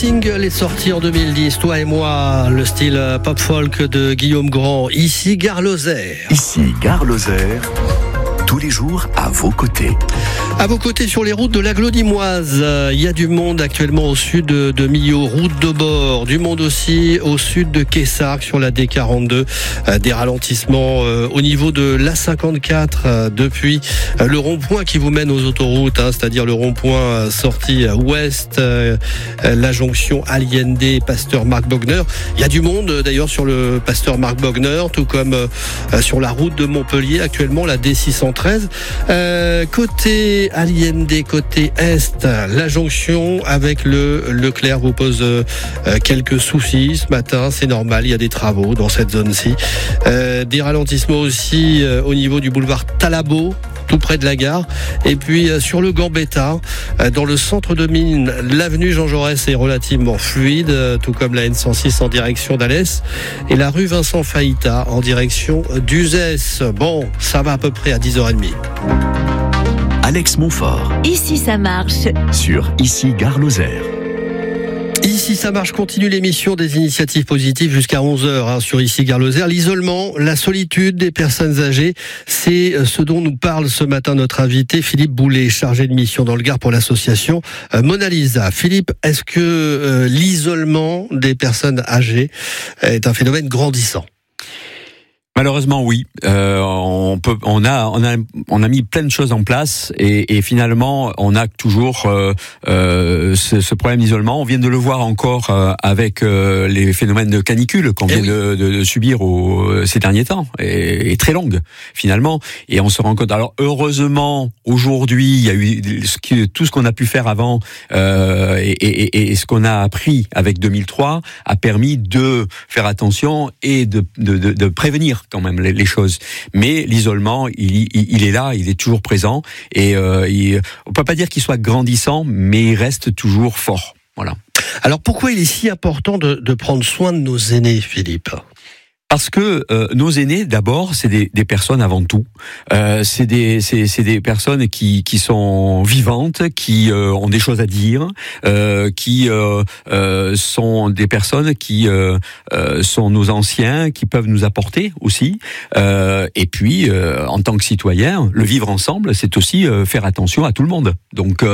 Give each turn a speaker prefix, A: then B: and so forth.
A: single est sorti en 2010, Toi et moi, le style pop-folk de Guillaume Grand. Ici, Gare Lozère.
B: Ici, Gare Lozère. Tous les jours, à vos côtés.
A: À vos côtés sur les routes de l'Aglo-Dimoise, il y a du monde actuellement au sud de Millau, route de bord. Du monde aussi au sud de Quessargues sur la D42. Des ralentissements au niveau de l'A54 depuis le rond-point qui vous mène aux autoroutes, c'est-à-dire le rond-point sortie ouest, la jonction Allende, Pasteur Marc Bogner. Il y a du monde d'ailleurs sur le Pasteur Marc Bogner, tout comme sur la route de Montpellier actuellement, la D613. Côté Allende, côté est, la jonction avec le Leclerc vous pose quelques soucis ce matin, c'est normal, il y a des travaux dans cette zone-ci. Des ralentissements aussi au niveau du boulevard Talabot, tout près de la gare. Et puis sur le Gambetta, dans le centre de Mine, l'avenue Jean Jaurès est relativement fluide, tout comme la N106 en direction d'Alès et la rue Vincent Faïta en direction d'Uzès. Bon, ça va à peu près à 10h30.
B: Alex Montfort.
C: Ici ça marche.
B: Sur Ici Gare Lozère.
A: Ici ça marche, continue l'émission des initiatives positives jusqu'à 11h sur Ici Gare Lozère. L'isolement, la solitude des personnes âgées, c'est ce dont nous parle ce matin notre invité Philippe Boulet, chargé de mission dans le Gard pour l'association Mona Lisa. Philippe, est-ce que l'isolement des personnes âgées est un phénomène grandissant ?
D: Malheureusement, oui. On a mis plein de choses en place et finalement, on a toujours ce problème d'isolement. On vient de le voir encore avec les phénomènes de canicule qu'on vient de subir ces derniers temps et très longues finalement. Et on se rend compte. Alors heureusement, aujourd'hui, il y a eu tout ce qu'on a pu faire avant et ce qu'on a appris avec 2003 a permis de faire attention et de prévenir quand même les choses. Mais l'isolement, il est là, il est toujours présent et on peut pas dire qu'il soit grandissant, mais il reste toujours fort. Voilà.
A: Alors pourquoi il est si important de prendre soin de nos aînés, Philippe ?
D: Parce que nos aînés, d'abord, c'est des personnes avant tout. C'est des personnes qui sont vivantes, qui ont des choses à dire, qui sont des personnes qui sont nos anciens, qui peuvent nous apporter aussi. Et puis, en tant que citoyen, le vivre ensemble, c'est aussi faire attention à tout le monde. Donc